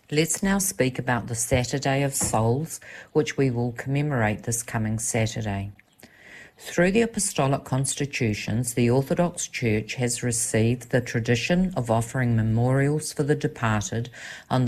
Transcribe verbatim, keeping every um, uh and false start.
Let's now speak about the Saturday of Souls, which we will commemorate this coming Saturday. Through the Apostolic Constitutions, the Orthodox Church has received the tradition of offering memorials for the departed on the